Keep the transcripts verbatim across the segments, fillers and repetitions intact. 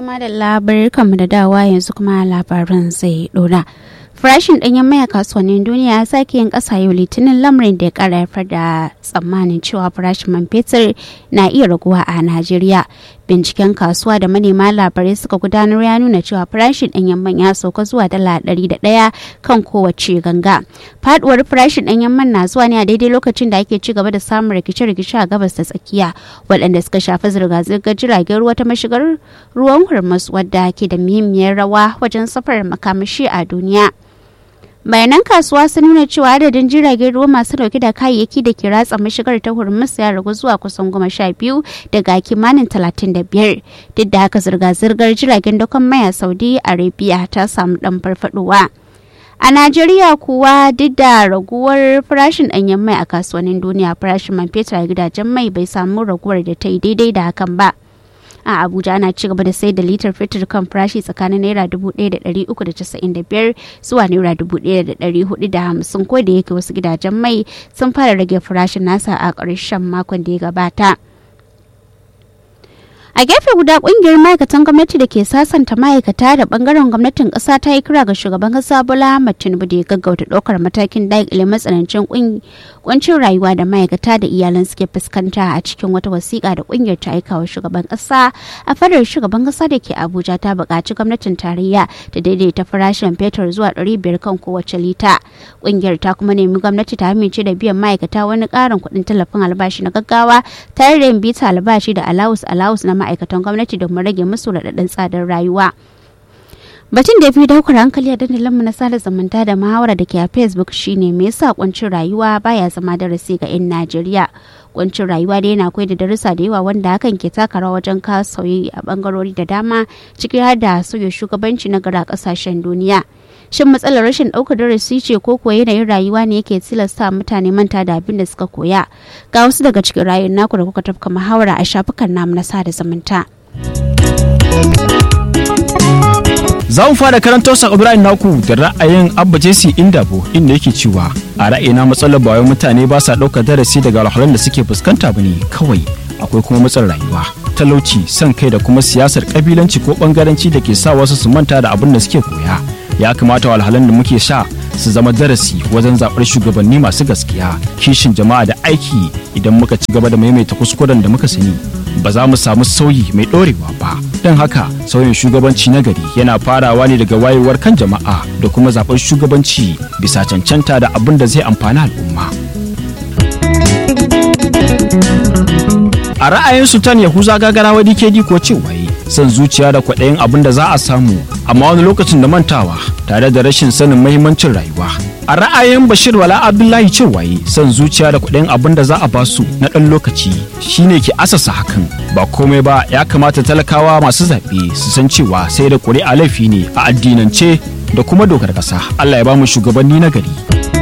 Tuma da labarin kanmu da dawa yanzu kuma labaran zai dora. Farashin ɗanyen mai a kasuwannin duniya ya sake yin ƙasa yau litinin, lamarin da ya ƙara haifar da tsammanin cewa farashin man fetur na iya raguwa a Najeriya. Binciken kasuwa da manema labarai suka gudanar ya nuna cewa farashin ɗanyen man ya sauka zuwa dala ɗari da ɗaya kan kowace ganga. Faduwar farashin ɗanyen man na zuwa ne a daidai lokacin da ake ci gaba da samun rikice-rikice a gabas da tsakiya, waɗanda suka shafi zirga-zirgar jiragen ruwa ta mashigar ruwan Hormuz, wadda ke da muhimmiyar rawa wajen safarar makamashi a duniya. Bayanan kasuwa sun nuna cewa adadin jiragen ruwa masu dauke da kayayyaki da ke ratsa mashigar ta Hormuz ya ragu zuwa kusan goma sha biyu daga kimanin talatin da biyar. Duk da haka zirga-zirgar jiragen dakon mai a Saudi Arabia ta samu dan farfadowa. A Najeriya kuwa, duk da raguwar farashin ɗanyen mai a kasuwannin duniya, farashin man fetur a gidajen mai bai samu raguwar da ta yi daidai da hakan ba. A Abuja ana ci gaba da sai da litar fetur kan farashi tsakanin naira dubu ɗaya da ɗari uku da casa'in da biyar zuwa naira dubu ɗaya da ɗari hudu da hamsin, ko da yake wasu gidajen mai sun fara rage farashin nasa a ƙarshen makon da ya gabata. A gefe guda, kungiyar ma'aikatan gwamnati da ke sasanta ma'aikata da bangaren gwamnatin kasa ta yi kira ga shugaban kasa Bola Ahmed Tinubu da ya gaggauta ɗaukar matakin daƙile matsanancin kuncin rayuwa da ma'aikata da iyalan suke fuskanta. A cikin wata wasiƙa da kungiyar ta aika wa shugaban kasa a fadar shugaban kasa da ke Abuja, ta buƙaci gwamnatin tarayya da daidaita farashin fetur zuwa ɗari biyar kan kowace lita. Kungiyar ta kuma nemi gwamnati ta amince da biyan ma'aikata wani ƙarin kuɗin tallafin albashi na gaggawa tare da yin bita albashi da alawus alawus na ma'aikatan gwamnati domin rage musu raɗaɗin tsadar rayuwa. Batun da ya fi daukar hankali a dandalinmu na sada zumunta da muhawara da ke a Facebook shine me yasa kuncin rayuwa baya zama darasi ga 'yan Najeriya. Kuncin rayuwa da yana koyar da darussa da yawa wanda hakan ke taka rawa wajen kawo sauyi a bangarori da dama, ciki har da sauya shugabanci na gara kasashen duniya. Shin matsalar rashin ɗaukar darasi ce ko kuwa yanayin rayuwa ne yake tilasta mutane manta da abin da suka koya? Ga wasu daga cikin rayuwar naku da kuka tafka muhawara a shafukan namu na sada zumunta. Za mu fara karanto sakon ra'ayin naku da ra'ayin Abba Jesse Indabo, inda yake cewa a ra'ayina matsalar ba wai mutane ba sa ɗaukar darasi daga alhalan da suke fuskanta bane kawai, akwai kuma matsalar rayuwa, talauci, son kai da kuma siyasar kabilanci ko bangaranci da ke sa wasu su manta da abin da suke koya. Ya kamata walhalan da muke sha su zama darasi wajen zaɓar shugabanni masu gaskiya, kishin jama'a da aiki. Idan muka ci gaba da maimaita kuskuren da muka sani, ba za mu samu sauyi mai ɗorewa ba. Don haka sauyin shugabanci na gari yana farawa ne daga wayewar kan jama'a da kuma zaɓar shugabanci bisa cancanta da abin da zai amfani al'umma. A ra'ayin Sultan Yahuza Gagarawa D K D ko cewa son zuciya da kwaɗayin abin da za a samu, amma wani lokacin da mantawa tare da rashin sanin mahimmancin rayuwa. A ra'ayin Bashir Wala Abdullahi cewa son zuciya da kwaɗayin abin da za a basu na ɗan lokaci shine ke asasa hakan, ba komai ba. Ya kamata talakawa masu zaɓe su san cewa sai da ƙuri'a laifi ne a addinance da kuma dokar ƙasa. Allah ya ba mu shugabanni na gari.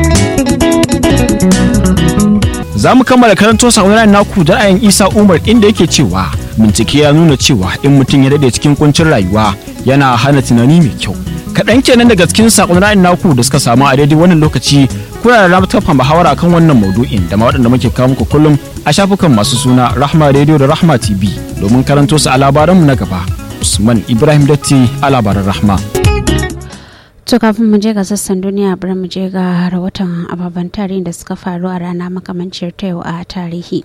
Za mu kammala karanto sauraron naku da ra'ayin Isa Umar, inda yake cewa bincike ya nuna cewa in mutum ya dade cikin kuncin rayuwa yana hana tunani mai kyau. Kaɗan kenan daga cikin sakon ra'ayin naku da suka samu a daidai wannan lokaci. Kuna da ramar kafa muhawara kan wannan maudu'in da ma waɗanda muke kawo muku kullum a shafukan masu suna Rahma Radio da Rahma T V domin karanto su a labaranmu na gaba. Usman Ibrahim Datti a labaran Rahma. To kafin mu je ga sassan duniya, bari mu je ga rahoton ababen tarihi da suka faru a rana makamancin ta yau a tarihi.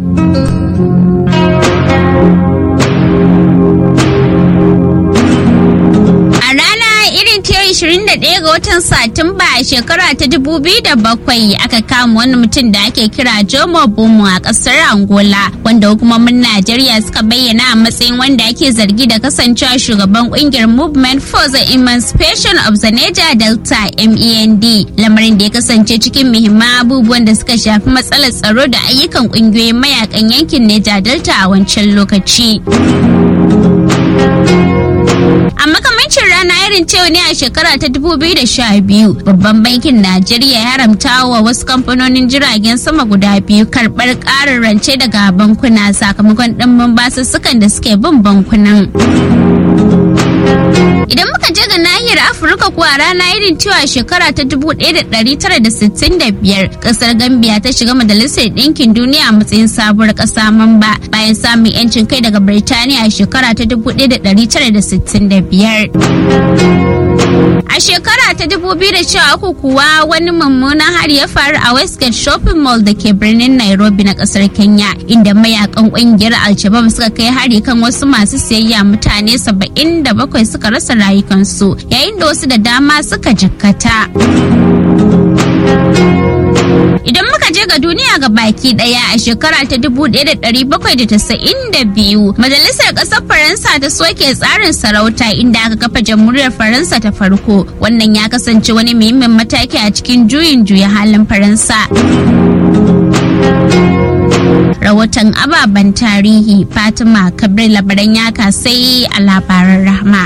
A rana irin ta ishirin da ɗaya ga watan Satumba a shekara ta dubu biyu da bakwai aka kama wani mutum da ake kira Jomo Bomo a ƙasar Angola, wanda hukumomin Najeriya suka bayyana a matsayin wanda ake zargi da kasancewa shugaban ƙungiyar Movement for the Emancipation of the Niger Delta M E N D, lamarin da ya kasance cikin muhimman abubuwan da suka shafi matsalar tsaro da ayyukan ƙungiyoyin mayakan yankin Niger Delta a wancan lokaci. A makamancin rana irin cewa ne a shekara ta dubu biyu da sha biyu, babban bankin Najeriya ya haramta wa wasu kamfanonin jiragen sama guda biyu karɓar ƙarin rance daga bankuna sakamakon ɗimbin basussukan da suke bin bankunan. Idan muka je ga nahiyar Afirka kuwa rana irin cewa shekara ta dubu ɗaya da ɗari tara da sittin da biyar kasar Gambia ta shiga majalisar ɗinkin duniya a matsayin sabuwar ƙasa mamba bayan samun 'yancin kai daga Birtaniya a shekara ta dubu ɗaya da ɗari tara da sittin da biyar. A shekara ta dubu biyu da sha uku kuwa wani mummunan hari ya faru a Westgate Shopping Mall da ke birnin Nairobi na kasar Kenya, inda mayakan kungiyar Al-Shabaab suka kai hari kan wasu masu siyayya, mutane saba'in da bakwai suka rasa rayukansu yayin da wasu da dama suka jikkata. Idan muka je ga duniya ga baki daya a shekara ta dubu ɗaya da ɗari bakwai da tasa'in da biyu majalisar ƙasar Faransa ta soke tsarin sarauta inda aka kafa jamhuriyar Faransa ta farko. Wannan ya kasance wani muhimmin mataki a cikin juyin juya halin Faransa. Rahoton ababen tarihi Fatima Kabir labaran ya kasai a labaran Rahma.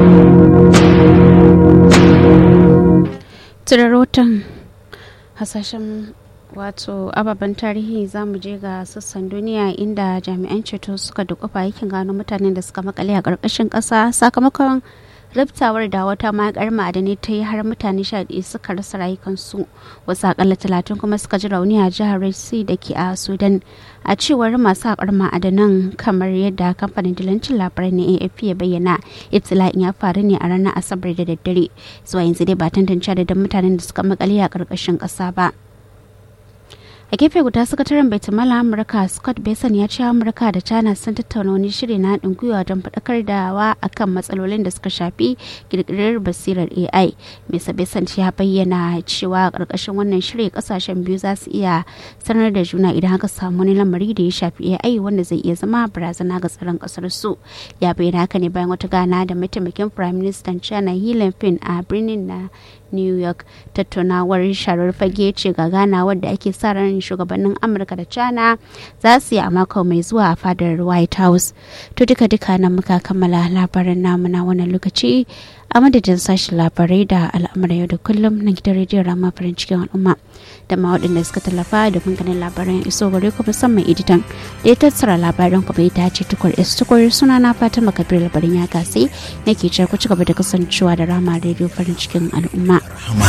Rahoton hasashen wato ababen tarihi za mu je ga sassan duniya inda jami'an ceto suka dukufa yakin gano mutanen da suka makale a ƙarƙashin ƙasa sakamakon riftawar da wata makar ma'adanai ta yi har mutane sha ɗaya suka rasa rayukansu, wasu akalla talatin kuma suka ji rauni a jihar Red Sea da ke a Sudan, a cewar masu haƙar ma'adanan. Kamar yadda kamfanin dilancin labarai na A F P ya bayyana, ibtila'in ya faru ne a ranar Asabar da daddare. Zuwa yanzu dai ba tantance da mutanen da suka makale a ƙarƙashin ƙasa ba. A gefe guda, sakataren baitulmal Amurka Scott Bessent ya ce Amurka da China sun tattauna wani shiri na haɗin gwiwa don faɗakar da wa akan matsalolin da suka shafi ƙirƙirar basirar A I. Mister Bessent ya bayyana cewa a ƙarƙashin wannan shiri ƙasashen biyu za su iya sanar da juna idan aka samu wani lamari da ya shafi A I wanda zai iya zama barazana ga tsaron ƙasar su. Ya bayyana haka ne bayan wata gana da mataimakin Prime Minister China Xi Jinping a birnin na New York. Tattaunawar sharar fage ce ga ganawar da ake sa ran shugabannin Amurka da China za su yi a mako mai zuwa a fadar White House. To duka duka nan muka kammala labaran namu na wannan lokaci a madadin sashen labarai da al'amuran yau da kullum na gidan rediyon Rama farin cikin al'umma da ma waɗanda suka tallafa da ganin labaran iso gare ku, musamman editan da ya tattara labaran ku bai dace tukur is tukur. Suna na Fatima Kabir labarin ya gasi nake cewa ku ci gaba da kasancewa da Rama rediyo farin cikin al'umma.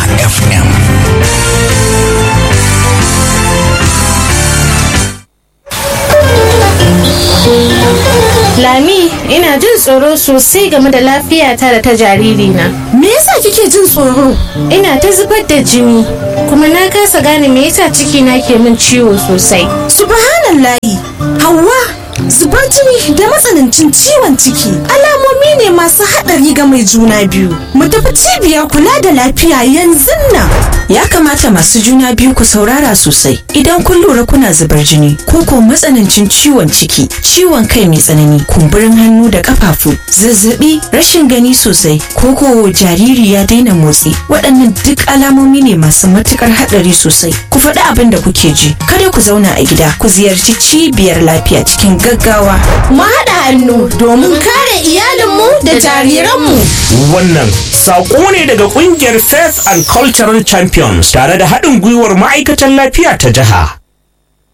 Lami, ina jin tsoro sosai game da lafiyata da ta jaririna. Me yasa kike jin tsoro? Ina ta zubar da jini, kuma na kasa gane me yasa cikina ke min ciwo sosai. Subhanallahi, Hauwa, zubar jini da matsanancin ciwon ciki alamomi ne masu haɗari ga mai juna biyu. Mu tafi cibiyar kula da lafiya yanzu nan. Ya kamata masu juna biyu ku saurara sosai idan kun lura kuna zubar jini ko ko matsanancin ciwon ciki, ciwon kai mai tsanani, kumburin hannu da kafafu, zazzabi, rashin gani sosai, ko ko jariri ya daina motsi. Waɗannan duk alamomi ne masu matukar haɗari sosai. Ku faɗi abin da kuke ji. Kada ku zauna a gida, ku ziyarci cibiyar lafiya cikin gaggawa. Mu haɗa hannu domin kare iyalinmu da jariranmu. Wannan saƙo ne daga ƙungiyar Faith and Cultural Champions tare da haɗin gwiwar ma'aikatan lafiya ta jiha.